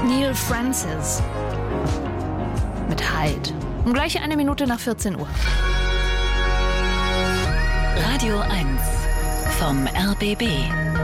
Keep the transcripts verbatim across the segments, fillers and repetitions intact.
Neil Francis mit Hyde. Um gleich eine Minute nach vierzehn Uhr. Radio eins vom R B B.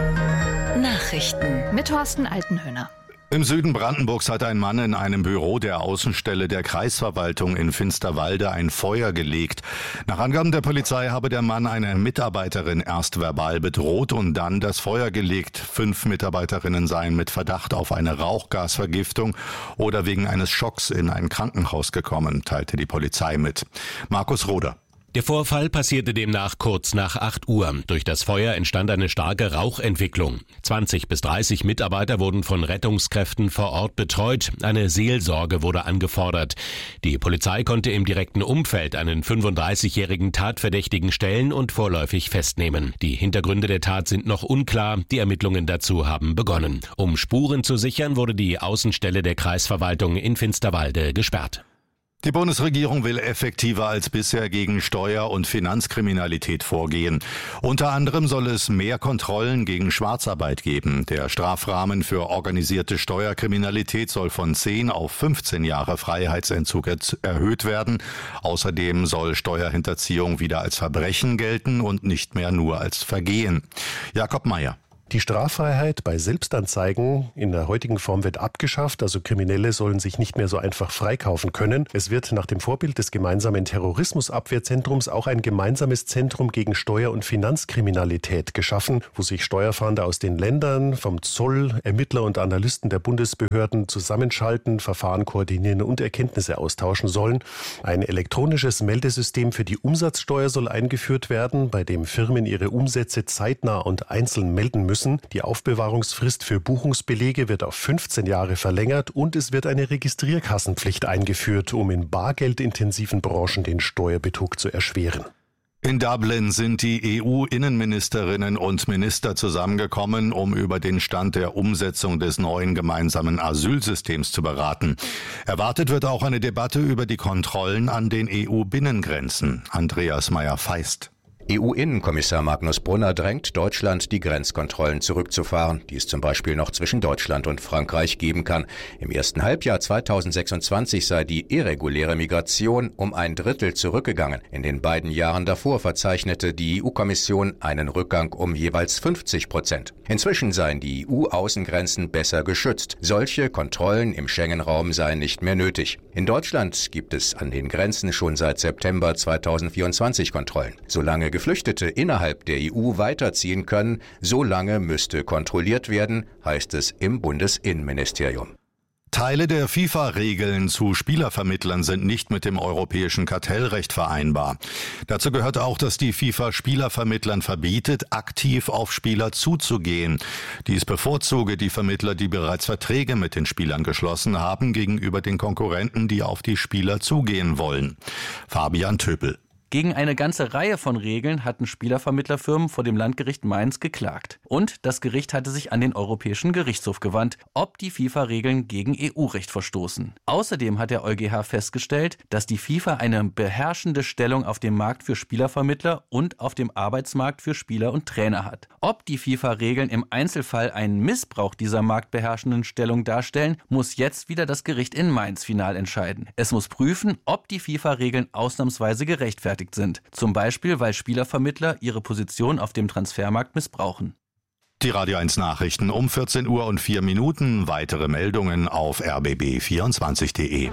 Nachrichten mit Thorsten Altenhöhner. Im Süden Brandenburgs hat ein Mann in einem Büro der Außenstelle der Kreisverwaltung in Finsterwalde ein Feuer gelegt. Nach Angaben der Polizei habe der Mann eine Mitarbeiterin erst verbal bedroht und dann das Feuer gelegt. Fünf Mitarbeiterinnen seien mit Verdacht auf eine Rauchgasvergiftung oder wegen eines Schocks in ein Krankenhaus gekommen, teilte die Polizei mit. Markus Roder. Der Vorfall passierte demnach kurz nach acht Uhr. Durch das Feuer entstand eine starke Rauchentwicklung. zwanzig bis dreißig Mitarbeiter wurden von Rettungskräften vor Ort betreut. Eine Seelsorge wurde angefordert. Die Polizei konnte im direkten Umfeld einen fünfunddreißigjährigen Tatverdächtigen stellen und vorläufig festnehmen. Die Hintergründe der Tat sind noch unklar. Die Ermittlungen dazu haben begonnen. Um Spuren zu sichern, wurde die Außenstelle der Kreisverwaltung in Finsterwalde gesperrt. Die Bundesregierung will effektiver als bisher gegen Steuer- und Finanzkriminalität vorgehen. Unter anderem soll es mehr Kontrollen gegen Schwarzarbeit geben. Der Strafrahmen für organisierte Steuerkriminalität soll von zehn auf fünfzehn Jahre Freiheitsentzug erhöht werden. Außerdem soll Steuerhinterziehung wieder als Verbrechen gelten und nicht mehr nur als Vergehen. Jakob Mayer. Die Straffreiheit bei Selbstanzeigen in der heutigen Form wird abgeschafft, also Kriminelle sollen sich nicht mehr so einfach freikaufen können. Es wird nach dem Vorbild des gemeinsamen Terrorismusabwehrzentrums auch ein gemeinsames Zentrum gegen Steuer- und Finanzkriminalität geschaffen, wo sich Steuerfahnder aus den Ländern, vom Zoll, Ermittler und Analysten der Bundesbehörden zusammenschalten, Verfahren koordinieren und Erkenntnisse austauschen sollen. Ein elektronisches Meldesystem für die Umsatzsteuer soll eingeführt werden, bei dem Firmen ihre Umsätze zeitnah und einzeln melden müssen. Die Aufbewahrungsfrist für Buchungsbelege wird auf fünfzehn Jahre verlängert und es wird eine Registrierkassenpflicht eingeführt, um in bargeldintensiven Branchen den Steuerbetrug zu erschweren. In Dublin sind die E U-Innenministerinnen und Minister zusammengekommen, um über den Stand der Umsetzung des neuen gemeinsamen Asylsystems zu beraten. Erwartet wird auch eine Debatte über die Kontrollen an den E U-Binnengrenzen. Andreas Meyer-Feist. E U-Innenkommissar Magnus Brunner drängt Deutschland, die Grenzkontrollen zurückzufahren, die es zum Beispiel noch zwischen Deutschland und Frankreich geben kann. Im ersten Halbjahr zweitausendsechsundzwanzig sei die irreguläre Migration um ein Drittel zurückgegangen. In den beiden Jahren davor verzeichnete die E U-Kommission einen Rückgang um jeweils fünfzig Prozent. Inzwischen seien die E U-Außengrenzen besser geschützt. Solche Kontrollen im Schengen-Raum seien nicht mehr nötig. In Deutschland gibt es an den Grenzen schon seit September zweitausendvierundzwanzig Kontrollen. Solange Geflüchtete innerhalb der E U weiterziehen können, so lange müsste kontrolliert werden, heißt es im Bundesinnenministerium. Teile der FIFA-Regeln zu Spielervermittlern sind nicht mit dem europäischen Kartellrecht vereinbar. Dazu gehört auch, dass die FIFA Spielervermittlern verbietet, aktiv auf Spieler zuzugehen. Dies bevorzuge die Vermittler, die bereits Verträge mit den Spielern geschlossen haben, gegenüber den Konkurrenten, die auf die Spieler zugehen wollen. Fabian Töpel. Gegen eine ganze Reihe von Regeln hatten Spielervermittlerfirmen vor dem Landgericht Mainz geklagt. Und das Gericht hatte sich an den Europäischen Gerichtshof gewandt, ob die FIFA-Regeln gegen E U-Recht verstoßen. Außerdem hat der EuGH festgestellt, dass die FIFA eine beherrschende Stellung auf dem Markt für Spielervermittler und auf dem Arbeitsmarkt für Spieler und Trainer hat. Ob die FIFA-Regeln im Einzelfall einen Missbrauch dieser marktbeherrschenden Stellung darstellen, muss jetzt wieder das Gericht in Mainz final entscheiden. Es muss prüfen, ob die FIFA-Regeln ausnahmsweise gerechtfertigt sind. Zum Beispiel, weil Spielervermittler ihre Position auf dem Transfermarkt missbrauchen. Die Radio eins Nachrichten um vierzehn Uhr und vier Minuten. Weitere Meldungen auf r b b vierundzwanzig punkt d e.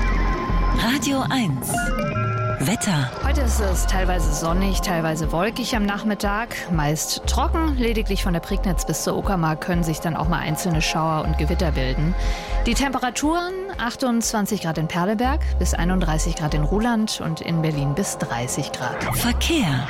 Radio eins Wetter. Heute ist es teilweise sonnig, teilweise wolkig am Nachmittag, meist trocken. Lediglich von der Prignitz bis zur Uckermark können sich dann auch mal einzelne Schauer und Gewitter bilden. Die Temperaturen achtundzwanzig Grad in Perleberg, bis einunddreißig Grad in Ruhland und in Berlin bis dreißig Grad. Verkehr.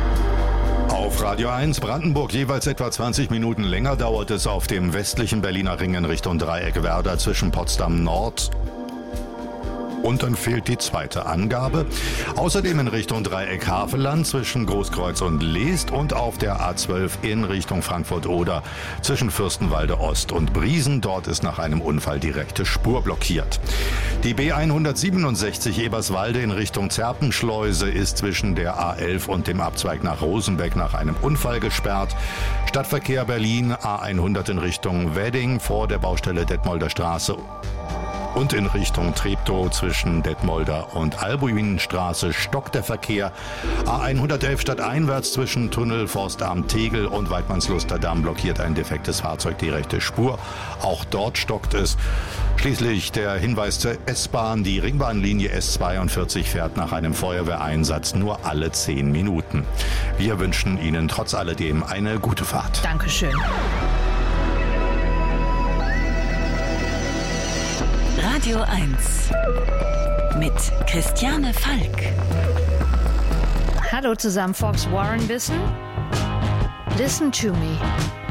Auf Radio eins Brandenburg jeweils etwa zwanzig Minuten länger dauert es auf dem westlichen Berliner Ring in Richtung Dreieck Werder zwischen Potsdam Nord Und dann fehlt die zweite Angabe. Außerdem in Richtung Dreieck Havelland zwischen Großkreuz und Leest und auf der A zwölf in Richtung Frankfurt-Oder zwischen Fürstenwalde Ost und Briesen. Dort ist nach einem Unfall die rechte Spur blockiert. Die B hundertsiebenundsechzig Eberswalde in Richtung Zerpenschleuse ist zwischen der A elf und dem Abzweig nach Rosenbeck nach einem Unfall gesperrt. Stadtverkehr Berlin A hundert in Richtung Wedding vor der Baustelle Detmolder Straße. Und in Richtung Treptow zwischen Detmolder und Albuinstraße stockt der Verkehr. A hundertelf stadteinwärts zwischen Tunnel Forstamt Tegel und Weidmannslusterdamm blockiert ein defektes Fahrzeug die rechte Spur. Auch dort stockt es. Schließlich der Hinweis zur S-Bahn. Die Ringbahnlinie S zweiundvierzig fährt nach einem Feuerwehreinsatz nur alle zehn Minuten. Wir wünschen Ihnen trotz alledem eine gute Fahrt. Dankeschön. Radio eins mit Christiane Falk. Hallo zusammen, Fox Warren wissen? Listen to me.